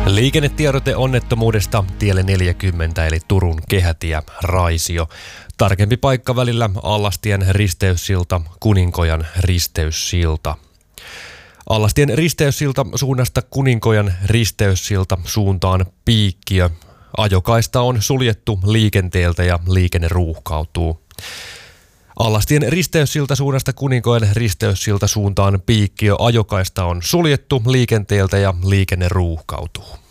Liikennetiedote onnettomuudesta tielle 40 eli Turun kehätie Raisio. Tarkempi paikka välillä Allastien risteyssilta, Kuninkojan risteyssilta. Allastien risteyssilta suunnasta Kuninkojan risteyssilta suuntaan Piikkiö. Ajokaista on suljettu liikenteeltä ja liikenne ruuhkautuu. Allastien risteyssilta suunnasta Kuninkojan risteyssilta suuntaan Piikkiö. Ajokaista on suljettu liikenteeltä ja liikenne ruuhkautuu.